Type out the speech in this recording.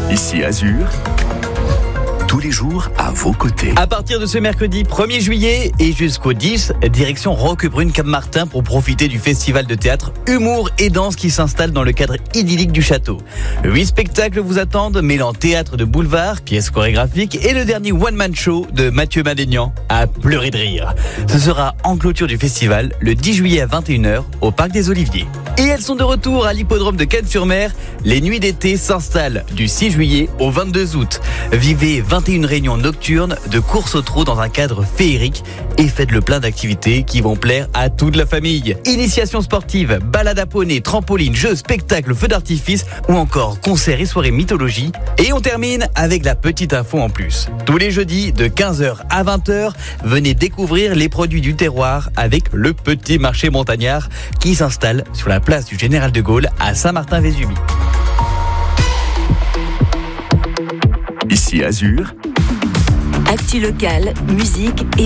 Ici Azur, tous les jours à vos côtés. À partir de ce mercredi 1er juillet et jusqu'au 10, direction Roquebrune-Cap-Martin pour profiter du festival de théâtre, humour et danse qui s'installe dans le cadre idyllique du château. 8 spectacles vous attendent, mêlant théâtre de boulevard, pièces chorégraphiques et le dernier one-man show de Mathieu Madénian à pleurer de rire. Ce sera en clôture du festival le 10 juillet à 21h au Parc des Oliviers. Et elles sont de retour à l'hippodrome de Cannes-sur-Mer. Les nuits d'été s'installent du 6 juillet au 22 août. Vivez 21 réunions nocturnes de course au trot dans un cadre féerique et faites le plein d'activités qui vont plaire à toute la famille. Initiation sportive, balade à poney, trampoline, jeux, spectacles, feux d'artifice ou encore concerts et soirées mythologie. Et on termine avec la petite info en plus. Tous les jeudis de 15h à 20h, venez découvrir les produits du terroir avec le petit marché montagnard qui s'installe sur la place du Général de Gaulle à Saint-Martin-Vésubie. Ici Azur, Actu locale, musique et